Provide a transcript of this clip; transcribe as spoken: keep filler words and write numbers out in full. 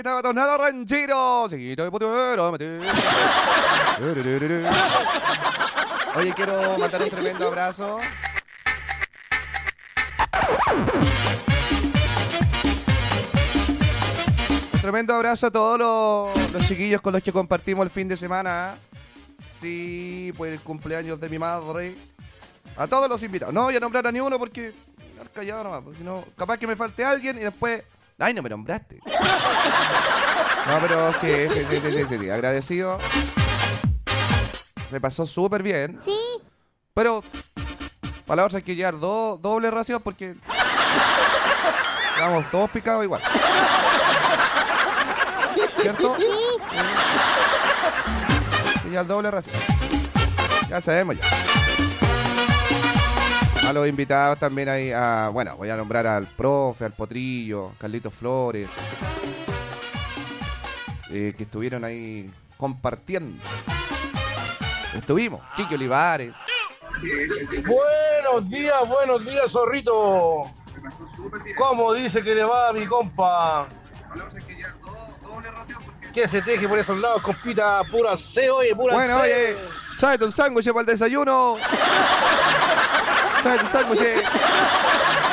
estaba tornado ranchero. Chiquito de putero, mete. Oye, quiero mandar un tremendo abrazo. Un tremendo abrazo a todos los, los chiquillos con los que compartimos el fin de semana. Sí, pues el cumpleaños de mi madre. A todos los invitados. No voy a nombrar a ni uno porque... callado nomás, porque si no, capaz que me falte alguien y después... Ay, no me nombraste. No, pero sí, sí, sí, sí, sí, sí, sí. Agradecido. Se pasó súper bien. Sí. Pero para la otra hay que llevar do, doble ración porque... Estamos todos picados igual. ¿Cierto? Sí. Y ya el doble ración. Ya sabemos ya. A los invitados también hay, a, bueno, voy a nombrar al profe, al Potrillo, Carlitos Flores, eh, que estuvieron ahí compartiendo. Estuvimos, Chiqui Olivares. Buenos días, buenos días, zorrito. ¿Cómo dice que le va a mi compa? ¿Qué se teje por esos lados, compita? Pura C, oye, pura Bueno, C. oye, tráete un sándwich para el desayuno. Tráete un sándwich.